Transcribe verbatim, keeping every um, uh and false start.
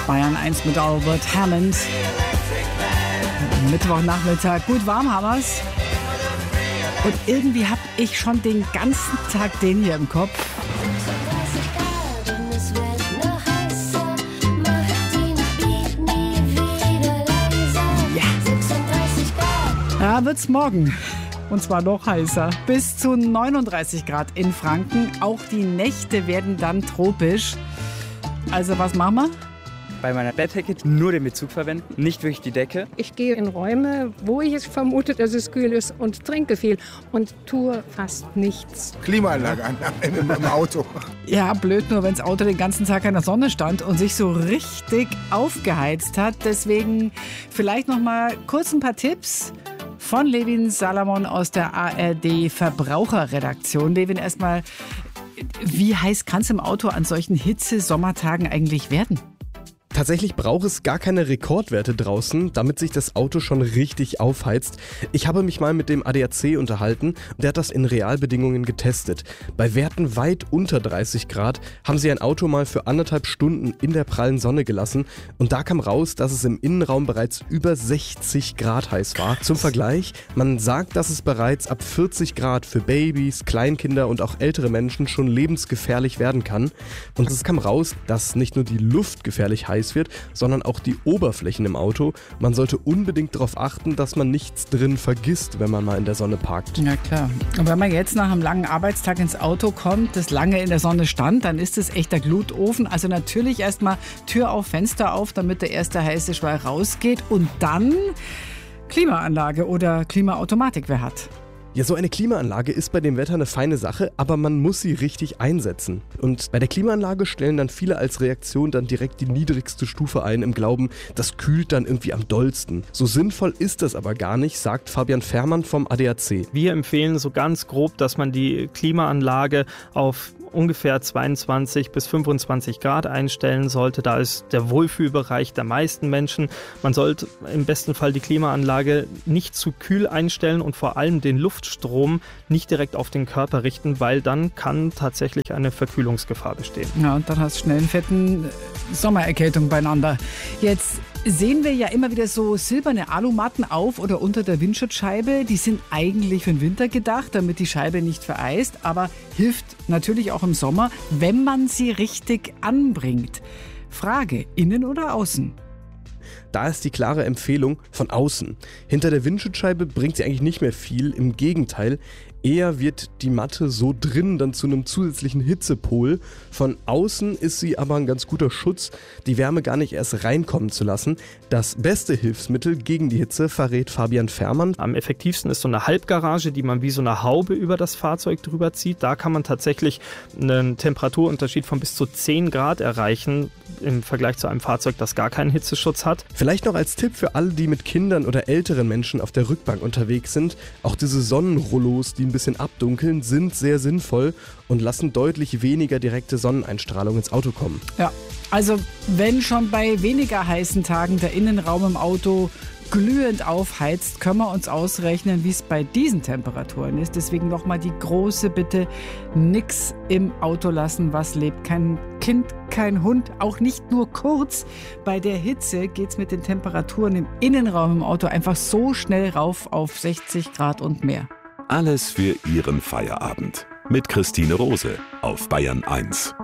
Bayern eins mit Albert Hammond. Mittwochnachmittag, gut warm haben wir's. Und irgendwie hab ich schon den ganzen Tag den hier im Kopf. Ja. Da wird's morgen. Und zwar noch heißer. Bis zu neununddreißig Grad in Franken. Auch die Nächte werden dann tropisch. Also was machen wir? Bei meiner Bettdecke nur den Bezug verwenden, nicht wirklich die Decke. Ich gehe in Räume, wo ich es vermute, dass es kühl ist und trinke viel und tue fast nichts. Klimaanlage an im, im Auto. Ja, blöd nur, wenn das Auto den ganzen Tag in der Sonne stand und sich so richtig aufgeheizt hat. Deswegen vielleicht noch mal kurz ein paar Tipps von Levin Salamon aus der A R D Verbraucherredaktion. Levin, erstmal, wie heiß kann es im Auto an solchen Hitze-Sommertagen eigentlich werden? Tatsächlich braucht es gar keine Rekordwerte draußen, damit sich das Auto schon richtig aufheizt. Ich habe mich mal mit dem A D A C unterhalten und der hat das in Realbedingungen getestet. Bei Werten weit unter dreißig Grad haben sie ein Auto mal für anderthalb Stunden in der prallen Sonne gelassen und da kam raus, dass es im Innenraum bereits über sechzig Grad heiß war. Zum Vergleich, man sagt, dass es bereits ab vierzig Grad für Babys, Kleinkinder und auch ältere Menschen schon lebensgefährlich werden kann. Und es kam raus, dass nicht nur die Luft gefährlich heiß wird, sondern auch die Oberflächen im Auto. Man sollte unbedingt darauf achten, dass man nichts drin vergisst, wenn man mal in der Sonne parkt. Ja klar. Und wenn man jetzt nach einem langen Arbeitstag ins Auto kommt, das lange in der Sonne stand, dann ist es echter Glutofen. Also natürlich erstmal Tür auf, Fenster auf, damit der erste heiße Schwall rausgeht und dann Klimaanlage oder Klimaautomatik, wer hat. Ja, so eine Klimaanlage ist bei dem Wetter eine feine Sache, aber man muss sie richtig einsetzen. Und bei der Klimaanlage stellen dann viele als Reaktion dann direkt die niedrigste Stufe ein, im Glauben, das kühlt dann irgendwie am dollsten. So sinnvoll ist das aber gar nicht, sagt Fabian Fährmann vom A D A C. Wir empfehlen so ganz grob, dass man die Klimaanlage auf ungefähr zweiundzwanzig bis fünfundzwanzig Grad einstellen sollte. Da ist der Wohlfühlbereich der meisten Menschen. Man sollte im besten Fall die Klimaanlage nicht zu kühl einstellen und vor allem den Luftstrom nicht direkt auf den Körper richten, weil dann kann tatsächlich eine Verkühlungsgefahr bestehen. Ja, und dann hast du schnell einen fetten Sommererkältung beieinander. Jetzt sehen wir ja immer wieder so silberne Alumatten auf oder unter der Windschutzscheibe. Die sind eigentlich für den Winter gedacht, damit die Scheibe nicht vereist, aber hilft natürlich auch im Sommer, wenn man sie richtig anbringt. Frage, innen oder außen? Da ist die klare Empfehlung von außen. Hinter der Windschutzscheibe bringt sie eigentlich nicht mehr viel, im Gegenteil. Eher wird die Matte so drin dann zu einem zusätzlichen Hitzepol. Von außen ist sie aber ein ganz guter Schutz, die Wärme gar nicht erst reinkommen zu lassen. Das beste Hilfsmittel gegen die Hitze verrät Fabian Fährmann. Am effektivsten ist so eine Halbgarage, die man wie so eine Haube über das Fahrzeug drüber zieht. Da kann man tatsächlich einen Temperaturunterschied von bis zu zehn Grad erreichen im Vergleich zu einem Fahrzeug, das gar keinen Hitzeschutz hat. Vielleicht noch als Tipp für alle, die mit Kindern oder älteren Menschen auf der Rückbank unterwegs sind. Auch diese Sonnenrollos, die ein bisschen abdunkeln, sind sehr sinnvoll und lassen deutlich weniger direkte Sonneneinstrahlung ins Auto kommen. Ja, also wenn schon bei weniger heißen Tagen der Innenraum im Auto glühend aufheizt, können wir uns ausrechnen, wie es bei diesen Temperaturen ist. Deswegen nochmal die große Bitte, nix im Auto lassen, was lebt. Kein Kind, kein Hund, auch nicht nur kurz. Bei der Hitze geht es mit den Temperaturen im Innenraum im Auto einfach so schnell rauf auf sechzig Grad und mehr. Alles für Ihren Feierabend. Mit Christine Rose auf Bayern eins.